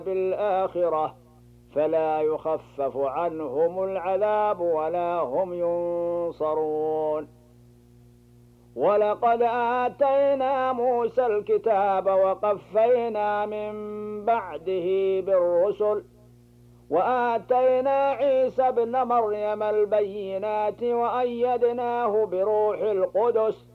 بالآخرة فلا يخفف عنهم العذاب ولا هم ينصرون. ولقد آتينا موسى الكتاب وقفينا من بعده بالرسل وآتينا عيسى ابن مريم البينات وأيدناه بروح القدس